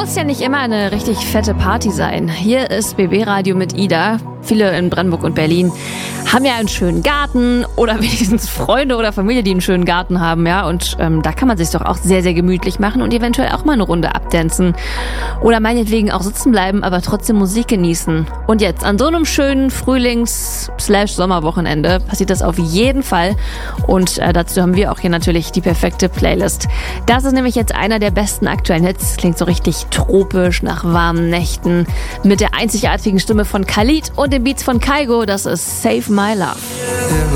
muss ja nicht immer eine richtig fette Party sein. Hier ist BB Radio mit Ida. Viele in Brandenburg und Berlin haben ja einen schönen Garten oder wenigstens Freunde oder Familie, die einen schönen Garten haben, ja. Und da kann man sich doch auch sehr, sehr gemütlich machen und eventuell auch mal eine Runde abdancen. Oder meinetwegen auch sitzen bleiben, aber trotzdem Musik genießen. Und jetzt, an so einem schönen Frühlings-/Sommerwochenende passiert das auf jeden Fall. Und dazu haben wir auch hier natürlich die perfekte Playlist. Das ist nämlich jetzt einer der besten aktuellen Hits. Klingt so richtig tropisch, nach warmen Nächten. Mit der einzigartigen Stimme von Khalid und den Beats von Kygo. Das ist Save My Love.